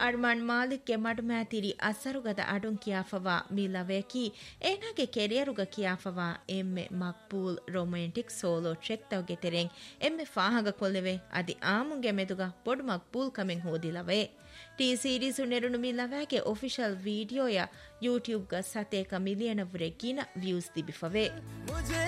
ಅರ್ಮಾನ್ ಮಾಲಿಕ್ಗೆ ಮಡುಮ್ಯಾತಿರಿ ಅಸರುಗದ ಅಡುಂ ಕಿಯಾಫವಾ ಮಿಲವೇಕಿ ಏನಗೆ ಕೆರಿಯರುಗ ಕಿಯಾಫವಾ ಎಮ್ಮೆ Maqbool romantic solo trek ತವಗೆ ತೆರೆಂ ಎಮ್ಮೆ ಫಾಹಗ ಕೊಲ್ಲೆವೆ ಅದಿ ಆಮುಂಗೆ ಮೆದುಗ ಬೊಡು Maqbool ಕಮೆಂ ಹೋದಿಲವೆ T series ನೆರುಣು ಮಿಲವೇಗೆ official ವಿಡಿಯೋಯ YouTube ಗ ಸತೇಕ ಮಿಲಿಯನವುರೆ ಗಿನ ವ್ಯೂಸ್ ದಿಬಿಫವೆ